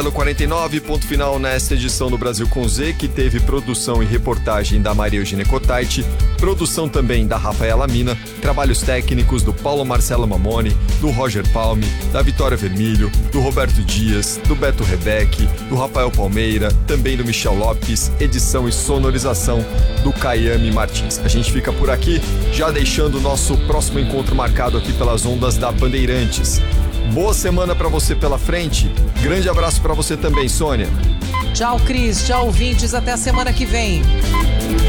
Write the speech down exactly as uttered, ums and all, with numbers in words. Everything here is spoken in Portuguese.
Paralelo quarenta e nove, ponto final nesta edição do Brasil com Z, que teve produção e reportagem da Maria Eugênia Cotaiti, produção também da Rafaela Mina, trabalhos técnicos do Paulo Marcelo Mamoni, do Roger Palme, da Vitória Vermilho, do Roberto Dias, do Beto Rebeck, do Rafael Palmeira, também do Michel Lopes, edição e sonorização do Caiame Martins. A gente fica por aqui, já deixando o nosso próximo encontro marcado aqui pelas ondas da Bandeirantes. Boa semana para você pela frente. Grande abraço para você também, Sônia. Tchau, Cris. Tchau, ouvintes. Até a semana que vem.